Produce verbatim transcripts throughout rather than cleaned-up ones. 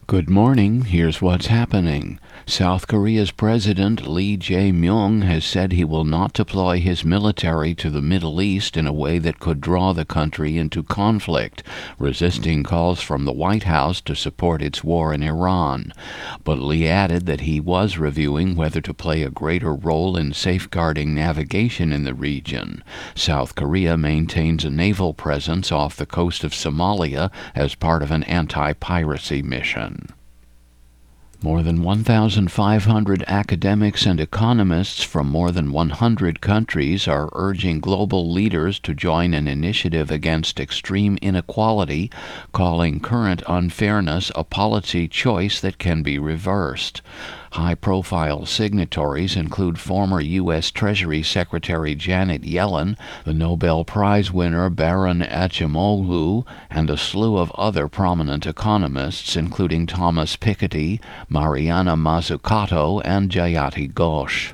Good morning. Here's what's happening. South Korea's President Lee Jae-myung has said he will not deploy his military to the Middle East in a way that could draw the country into conflict, resisting calls from the White House to support its war in Iran. But Lee added that he was reviewing whether to play a greater role in safeguarding navigation in the region. South Korea maintains a naval presence off the coast of Somalia as part of an anti-piracy mission. More than one thousand five hundred academics and economists from more than one hundred countries are urging global leaders to join an initiative against extreme inequality, calling current unfairness a policy choice that can be reversed. High-profile signatories include former U S Treasury Secretary Janet Yellen, the Nobel Prize winner Baron Acemoglu, and a slew of other prominent economists, including Thomas Piketty, Mariana Mazzucato, and Jayati Ghosh.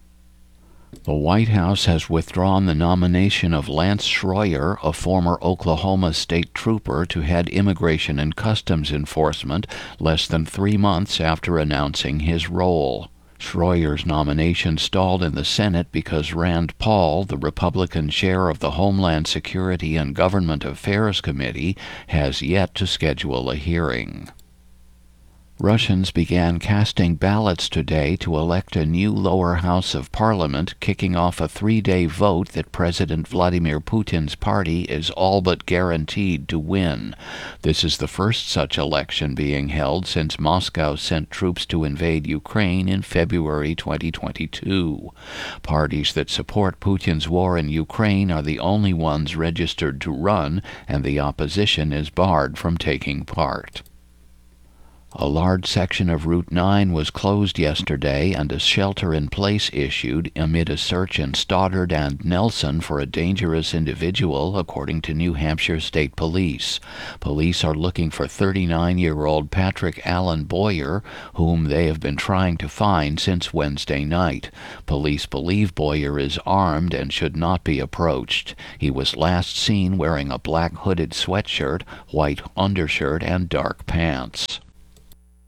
The White House has withdrawn the nomination of Lance Schroyer, a former Oklahoma State trooper, to head Immigration and Customs Enforcement less than three months after announcing his role. Schroyer's nomination stalled in the Senate because Rand Paul, the Republican chair of the Homeland Security and Government Affairs Committee, has yet to schedule a hearing. Russians began casting ballots today to elect a new lower house of parliament, kicking off a three-day vote that President Vladimir Putin's party is all but guaranteed to win. This is the first such election being held since Moscow sent troops to invade Ukraine in February twenty twenty-two. Parties that support Putin's war in Ukraine are the only ones registered to run, and the opposition is barred from taking part. A large section of Route nine was closed yesterday and a shelter-in-place issued amid a search in Stoddard and Nelson for a dangerous individual, according to New Hampshire State Police. Police are looking for thirty-nine-year-old Patrick Allen Boyer, whom they have been trying to find since Wednesday night. Police believe Boyer is armed and should not be approached. He was last seen wearing a black hooded sweatshirt, white undershirt, and dark pants.